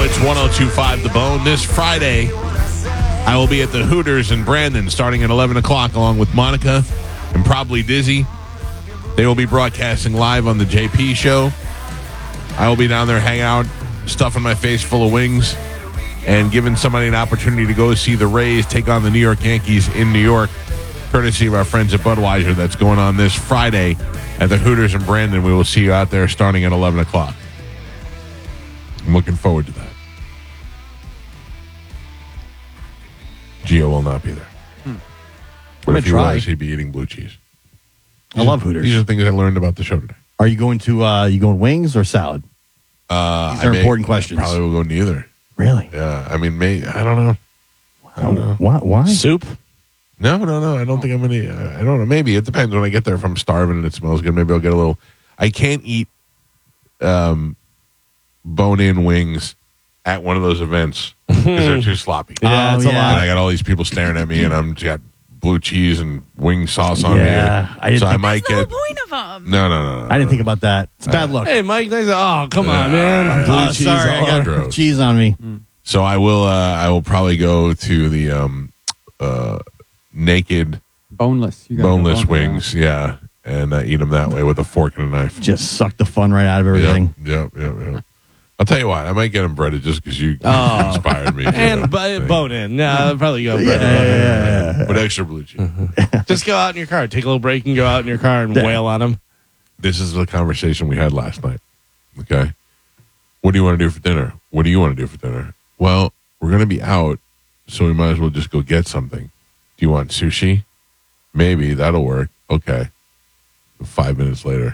It's 102.5 The Bone. This Friday, I will be at the Hooters in Brandon starting at 11 o'clock along with Monica and probably Dizzy. They will be broadcasting live on the JP show. I will be down there hanging out, stuffing my face full of wings, and giving somebody an opportunity to go see the Rays take on the New York Yankees in New York, courtesy of our friends at Budweiser. That's going on this Friday at the Hooters in Brandon. We will see you out there starting at 11 o'clock. I'm looking forward to that. Gio will not be there. But if he was, he'd be eating blue cheese. I love Hooters. These are things I learned about the show today. Are you going to you going wings or salad? These are important questions. Probably will go neither. Really? Yeah. I mean, I don't know. I don't know. Why? Soup? No. I don't think I'm going to. I don't know. Maybe. It depends when I get there. If I'm starving and it smells good, maybe I'll get a little. I can't eat bone-in wings at one of those events because they're too sloppy. Yeah, it's a lot. And I got all these people staring at me, and I'm got blue cheese and wing sauce on me. I might get. What's the whole point of them? No. I didn't think about that. It's a bad luck. Hey, Mike. Oh, come on, man. Blue cheese sorry, all I got gross. cheese on me. So I will probably go to the naked Boneless. You gotta go boneless boneless. wings, yeah, and eat them that way with a fork and a knife. Just suck the fun right out of everything. Yep. I'll tell you what, I might get them breaded just because you inspired me. And bone in. No, I'll probably go bread. Yeah. With extra blue cheese. Just go out in your car. Take a little break and go out in your car and wail on them. This is the conversation we had last night. Okay. What do you want to do for dinner? What do you want to do for dinner? Well, we're going to be out, so we might as well just go get something. Do you want sushi? Maybe. That'll work. Okay. 5 minutes later.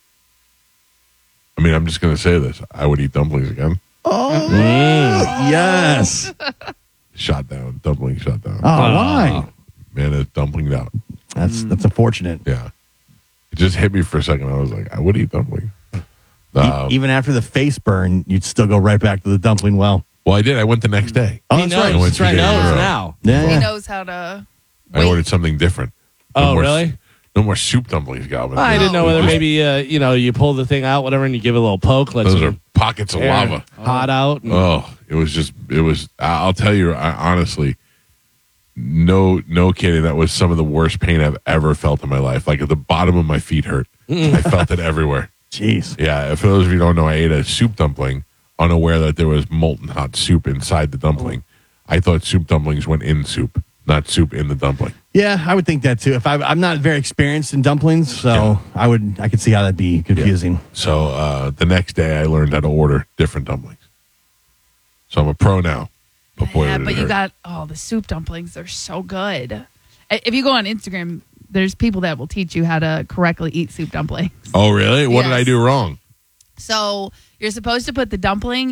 I mean, I'm just going to say this. I would eat dumplings again. Oh, yes. Shot down. Dumpling shot down. Oh, why? Man, it's dumplinged out. That's unfortunate. Yeah. It just hit me for a second. I was like, I would eat dumpling. Even after the face burn, you'd still go right back to the dumpling well. Well, I did. I went the next day. Oh, He that's right. knows. went That's right. 2 days in a Knows row. now. Yeah. He knows how to. I ordered something different. Oh, more, really? No more soup dumplings, Galvin. I didn't know No. whether maybe, you pull the thing out, whatever, and you give it a little poke. Let Those some are pockets of air lava. hot out. And Oh, I'll tell you, honestly, no kidding. That was some of the worst pain I've ever felt in my life. Like at the bottom of my feet hurt. I felt it everywhere. Jeez. Yeah. For those of you who don't know, I ate a soup dumpling, unaware that there was molten hot soup inside the dumpling. I thought soup dumplings went in soup, not soup in the dumpling. Yeah, I would think that too. If I'm not very experienced in dumplings, so I could see how that'd be confusing. So the next day, I learned how to order different dumplings. So I'm a pro now. But boy, Yeah, did but it you hurt. got the soup dumplings. They're so good. If you go on Instagram, there's people that will teach you how to correctly eat soup dumplings. Oh, really? What did Yes. I do wrong? So you're supposed to put the dumpling